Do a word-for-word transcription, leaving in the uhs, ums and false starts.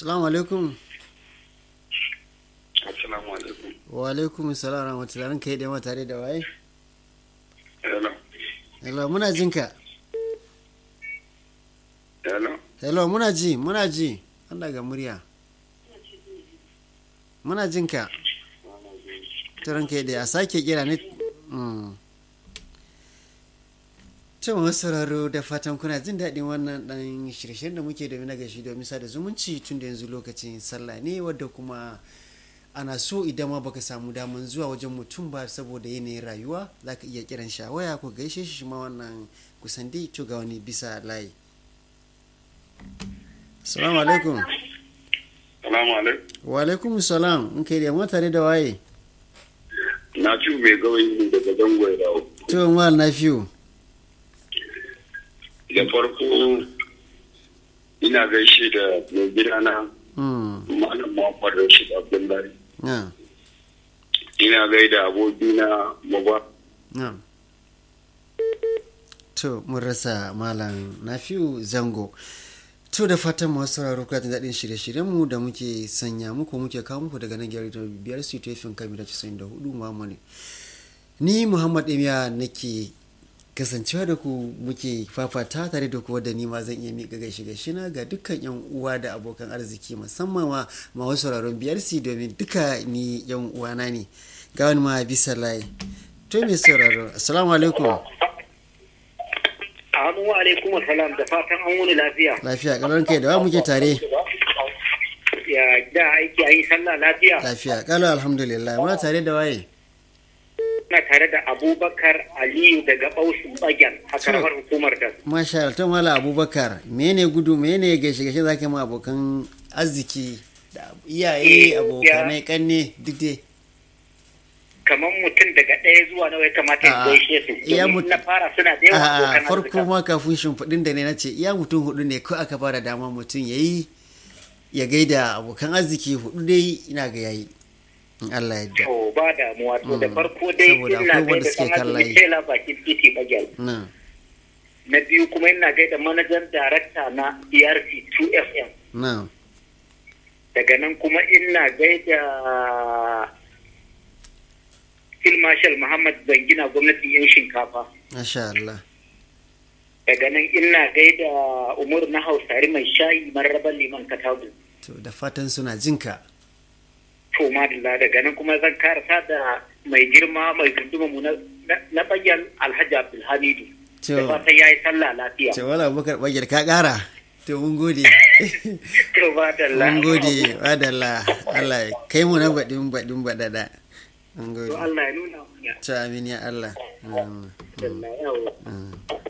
Assalamu alaikum. Assalamu alaikum. Wa alaikum salam rahmatullahi kai da yawa tare da waye? Hello. Hello, muna jin ka. Hello. Hello, muna ji, muna ji. An daga murya. Muna jin ka. Turan kai da ya sake kira ne. Mm. To masu sauraro da fatan kuna jin daɗin wannan ɗan shirye da muke domin na gashi domin sada zumunci tun da yanzu lokacin sallah ne wadda kuma ana so idan ma baka samu daman zuwa wajen mutum ba saboda yanayin rayuwa za ka iya kiran shawaya ko gaishe shi ma wannan kusan dai to ga wani bisa layi. Assalamu alaikum. Salamu alaikum. Wa alaikum salam in kai da mu tare da waye? Na fi mai gawayi daga zango ya dawo. To mal na fiyo. Da farko ina gaishe da mai gidana Malam Muhammad Rashid Abdullahi. Ina gaida abokina Muba. To mun rasa Malam Nafiu Zango. To da fatan masu sauraro kuna jin daɗin shirye-shiryenmu da muke sanya muku muke kawo muku daga nan gyara biyar su ta fin kamila casa'in da hudu Muhammad. Ni Muhammad Emiya nake kasancewa da ku muke fafata tare da kuwa da ni ma zan iya miƙa gaishe gaishe na ga dukkan yan uwa da abokan arziki musamman ma masu sauraron biyar su domin duka ni yan uwana ne ga wani ma bisa layi. To mai sauraro assalamu alaikum. Assalamu alaikum assalam da fatan an wuni lafiya. Lafiya kalon kai da wa muke tare. Ya da aiki ayi sallah lafiya. Lafiya kalau alhamdulillah muna tare da waye. Ina tare da Abubakar Aliyu daga Bausin Bagyal a karamar hukumar da. Masha Allah, to mala Abubakar, mene gudu mene gaishe gaishe zaka ma abokan arziki da iyaye abokanai kanne duk dai. Kamar mutum daga ɗaya zuwa nawa ya kamata ya gaishe su. Iya mutum na fara suna da yawa abokan arziki. Farko ma kafin shimfiɗin da ne na ce iya mutum hudu ne ko aka fara dama mutum yayi ya gaida abokan arziki hudu dai ina ga yayi. Allah ya da. To ba damuwa to da farko dai ina gaida san azumi tela bakin titi Bagyal. Na biyu kuma ina gaida manajan darakta na B R C two F M. Daga nan kuma ina gaida Phil Marshal Muhammad Zangina gwamnatin yan shinkafa. Masha Allah. Daga nan ina gaida Umar na Hausari mai shayi marraban liman Katagu. To da fatan suna jinka. To madalla daga nan kuma zan karasa da mai girma mai gunduma mu na Bagyal Alhaji Abdulhamidu. Da fatan yayi sallah lafiya. To wala Abubakar Bagyal ka kara. To mun gode. To madalla. Mun gode madalla. Allah kai mu na badin badin badada. Mun gode. To Allah ya nuna mu. To amin ya Allah. Allah ya